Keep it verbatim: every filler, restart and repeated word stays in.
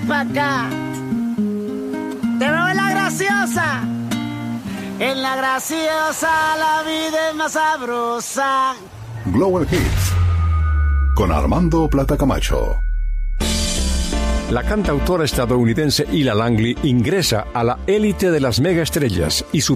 pa' acá. Te veo en la graciosa. En la graciosa la vida es más sabrosa. Global Hits con Armando Plata Camacho. La cantautora estadounidense Ila Langley ingresa a la élite de las megaestrellas y su